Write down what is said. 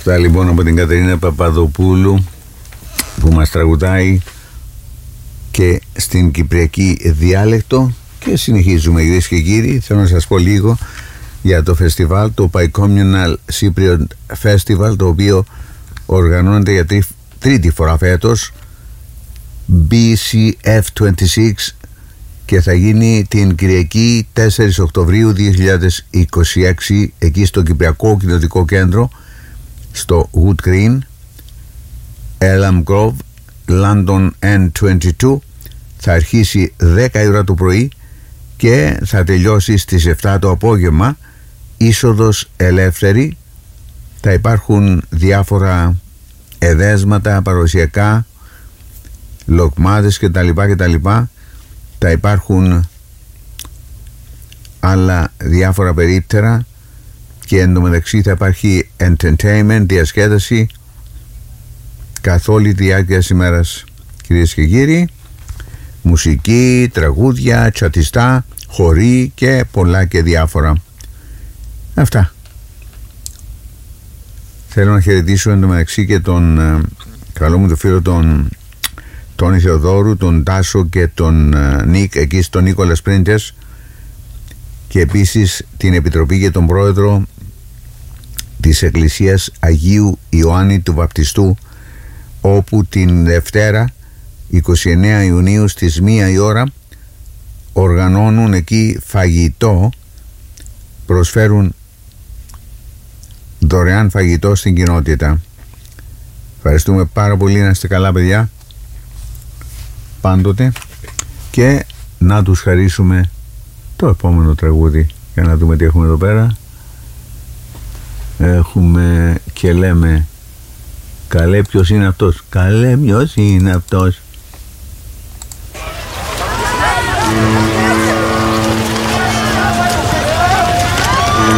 Αυτά λοιπόν από την Κατερίνα Παπαδοπούλου που μας τραγουδάει και στην κυπριακή διάλεκτο. Και συνεχίζουμε, κυρίες και κύριοι. Θέλω να σας πω λίγο για το φεστιβάλ, το Bicommunal Cypriot Festival, το οποίο οργανώνεται για τρίτη φορά φέτος, BCF26, και θα γίνει την Κυριακή 4 Οκτωβρίου 2026 εκεί στο Κυπριακό Κοινοτικό Κέντρο, στο Wood Green, Elm Grove, London N22. Θα αρχίσει 10 η ώρα το πρωί και θα τελειώσει στις 7 το απόγευμα. Είσοδος ελεύθερη. Θα υπάρχουν διάφορα εδέσματα παραδοσιακά, λοκμάδες κτλ. Θα υπάρχουν άλλα διάφορα περίπτερα και εντωμεταξύ θα υπάρχει entertainment, διασκέδαση καθ' όλη τη διάρκεια της ημέρας, κυρίες και κύριοι. Μουσική, τραγούδια, τσατιστά, χοροί και πολλά και διάφορα. Αυτά. Θέλω να χαιρετήσω εντωμεταξύ και τον καλό μου το φίλο τον Τόνι Θεοδόρου, τον Τάσο και τον Νίκ εκεί στο Νίκολας Πρίντες, και επίσης την Επιτροπή και τον Πρόεδρο της Εκκλησίας Αγίου Ιωάννη του Βαπτιστού, όπου την Δευτέρα 29 Ιουνίου στις 1 η ώρα οργανώνουν εκεί φαγητό, προσφέρουν δωρεάν φαγητό στην κοινότητα. Ευχαριστούμε πάρα πολύ, να είστε καλά παιδιά πάντοτε, και να τους χαρίσουμε το επόμενο τραγούδι για να δούμε τι έχουμε εδώ πέρα. Έχουμε και λέμε καλέ ποιος είναι αυτός, καλέ ποιος είναι αυτός.